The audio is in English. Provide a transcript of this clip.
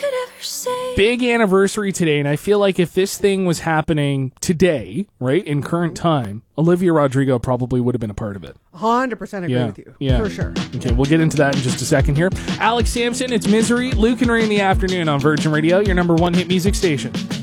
Big anniversary today, and I feel like if this thing was happening today, right, in current time, Olivia Rodrigo probably would have been a part of it. 100% agree with you. Yeah. For sure. Okay, we'll get into that in just a second here. Alex Sampson, it's Misery. Luke and Ray in the afternoon on Virgin Radio, your number one hit music station.